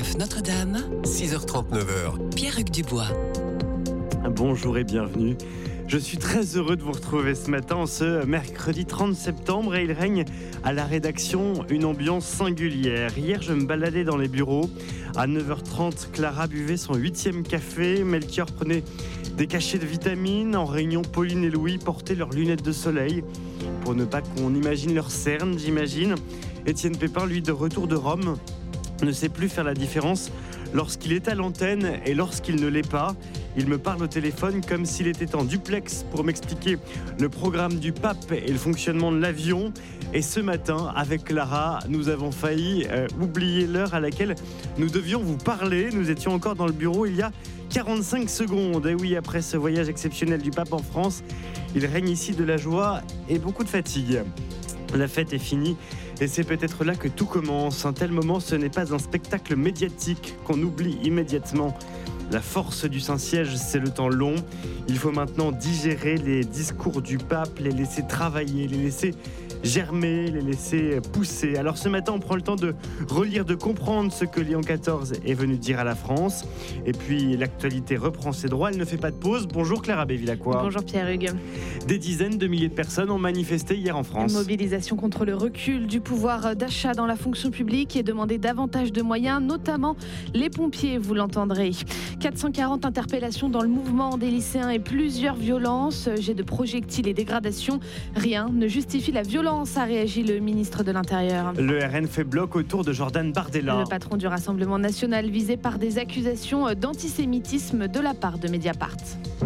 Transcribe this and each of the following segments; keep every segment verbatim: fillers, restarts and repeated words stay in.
F Notre-Dame, six heures trente, neuf heures. Pierre-Hugues Dubois. Bonjour et bienvenue. Je suis très heureux de vous retrouver ce matin, ce mercredi trente septembre, et il règne à la rédaction une ambiance singulière. Hier, je me baladais dans les bureaux. À neuf heures trente, Clara buvait son huitième café. Melchior prenait des cachets de vitamines. En réunion, Pauline et Louis portaient leurs lunettes de soleil pour ne pas qu'on imagine leur cerne, j'imagine. Étienne Pépin, lui, de retour de Rome, ne sait plus faire la différence lorsqu'il est à l'antenne et lorsqu'il ne l'est pas. Il me parle au téléphone comme s'il était en duplex pour m'expliquer le programme du pape et le fonctionnement de l'avion. Et ce matin, avec Clara, nous avons failli euh, oublier l'heure à laquelle nous devions vous parler. Nous étions encore dans le bureau il y a quarante-cinq secondes. Et oui, après ce voyage exceptionnel du pape en France, il règne ici de la joie et beaucoup de fatigue. La fête est finie et c'est peut-être là que tout commence. Un tel moment, ce n'est pas un spectacle médiatique qu'on oublie immédiatement. La force du Saint-Siège, c'est le temps long. Il faut maintenant digérer les discours du pape, les laisser travailler, les laisser germer, les laisser pousser. Alors ce matin, on prend le temps de relire, de comprendre ce que Léon quatorze est venu dire à la France. Et puis l'actualité reprend ses droits, elle ne fait pas de pause. Bonjour Clara Bévilacqua. Bonjour Pierre-Hugues. Des dizaines de milliers de personnes ont manifesté hier en France. Une mobilisation contre le recul du pouvoir d'achat dans la fonction publique et demander davantage de moyens, notamment les pompiers, vous l'entendrez. quatre cent quarante interpellations dans le mouvement des lycéens et plusieurs violences, jets de projectiles et dégradations. Rien ne justifie la violence, a réagi le ministre de l'Intérieur. Le R N fait bloc autour de Jordan Bardella. Le patron du Rassemblement national visé par des accusations d'antisémitisme de la part de Mediapart.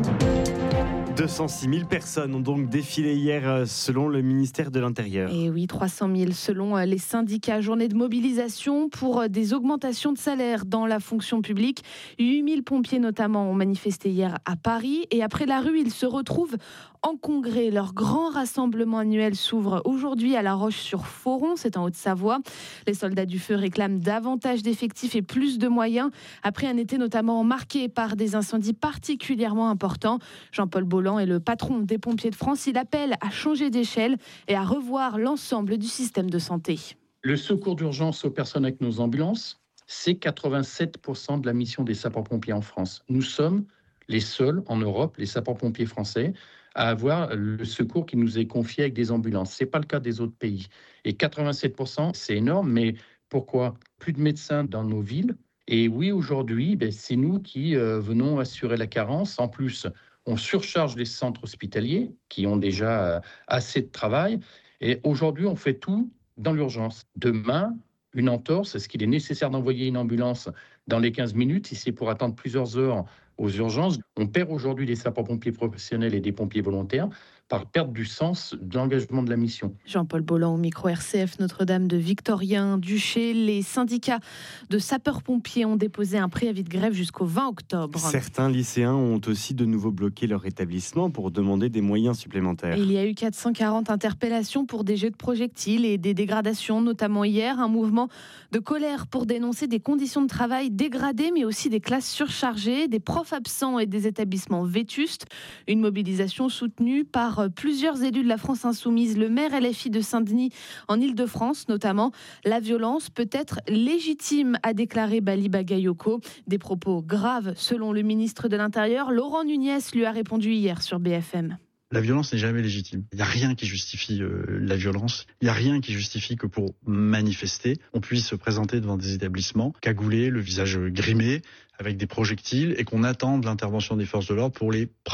deux cent six mille personnes ont donc défilé hier selon le ministère de l'Intérieur. Et oui, trois cent mille selon les syndicats. Journée de mobilisation pour des augmentations de salaire dans la fonction publique. huit mille pompiers notamment ont manifesté hier à Paris. Et après la rue, ils se retrouvent en congrès. Leur grand rassemblement annuel s'ouvre aujourd'hui à La Roche-sur-Foron, c'est en Haute-Savoie. Les soldats du feu réclament davantage d'effectifs et plus de moyens après un été notamment marqué par des incendies particulièrement importants. Jean-Paul Bolland est le patron des pompiers de France. Il appelle à changer d'échelle et à revoir l'ensemble du système de santé. Le secours d'urgence aux personnes avec nos ambulances, c'est quatre-vingt-sept pour cent de la mission des sapeurs-pompiers en France. Nous sommes les seuls en Europe, les sapeurs-pompiers français, à avoir le secours qui nous est confié avec des ambulances. Ce n'est pas le cas des autres pays. Et quatre-vingt-sept pour cent, c'est énorme, mais pourquoi ? Plus de médecins dans nos villes. Et oui, aujourd'hui, ben, c'est nous qui euh, venons assurer la carence. En plus, on surcharge les centres hospitaliers qui ont déjà euh, assez de travail. Et aujourd'hui, on fait tout dans l'urgence. Demain, une entorse, est-ce qu'il est nécessaire d'envoyer une ambulance dans les quinze minutes si c'est pour attendre plusieurs heures aux urgences? On perd aujourd'hui des sapeurs-pompiers professionnels et des pompiers volontaires par perte du sens de l'engagement de la mission. Jean-Paul Bolland au micro R C F Notre-Dame de Victorien Duché. Les syndicats de sapeurs-pompiers ont déposé un préavis de grève jusqu'au vingt octobre. Certains lycéens ont aussi de nouveau bloqué leur établissement pour demander des moyens supplémentaires. Il y a eu quatre cent quarante interpellations pour des jets de projectiles et des dégradations, notamment hier. Un mouvement de colère pour dénoncer des conditions de travail dégradées, mais aussi des classes surchargées, des profs absents et des établissements vétustes. Une mobilisation soutenue par plusieurs élus de la France insoumise, le maire L F I de Saint-Denis en Ile-de-France notamment. La violence peut être légitime, a déclaré Bali Bagayoko. Des propos graves selon le ministre de l'Intérieur. Laurent Nunez lui a répondu hier sur B F M. La violence n'est jamais légitime. Il n'y a rien qui justifie euh, la violence. Il n'y a rien qui justifie que pour manifester, on puisse se présenter devant des établissements cagoulés, le visage grimé, avec des projectiles, et qu'on attende l'intervention des forces de l'ordre pour les